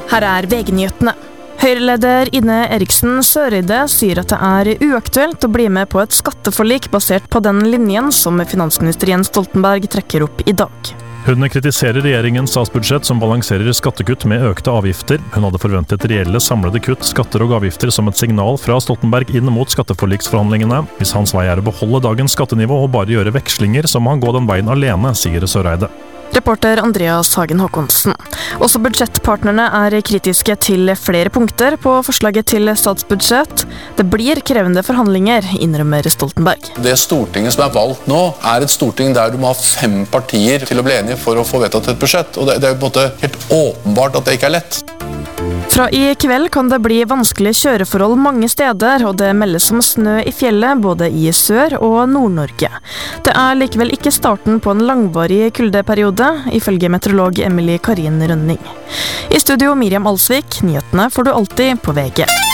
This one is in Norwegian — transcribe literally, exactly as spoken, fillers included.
Her er V G-nyhetene. Høyreleder Ine Eriksen Søreide sier at det er uaktuelt å bli med på et skatteforlik basert på den linjen som finansminister Jens Stoltenberg trekker opp i dag. Hun kritiserer regjeringens statsbudsjett som balanserer skattekutt med økte avgifter. Hun hadde forventet reelle samlede kutt, skatter og avgifter som et signal fra Stoltenberg inn mot skatteforliksforhandlingene. Hvis hans vei er å beholde dagens skattenivå og bare gjøre vekslinger, så må han gå den veien alene, sier Søreide. Reporter Andreas Hagen Håkonsen. Også budsjettpartnerne er kritiske til flere punkter på forslaget til statsbudsjett. Det blir krevende forhandlinger, innrømmer Stoltenberg. Det Stortinget som er valgt nå, er et storting der du må ha fem partier til å bli enige for å få vedtatt et budsjett. Og det er på en måte helt åpenbart at det ikke er lett. Fra i kveld kan det bli vanskelige kjøreforhold mange steder, og det meldes om snø i fjellet både i Sør- og Nord-Norge. Det er likevel ikke starten på en langvarig kuldeperiode, ifølge meteorolog Emily Karin Rønning. I studio Miriam Alsvik, nyhetene får du alltid på V G.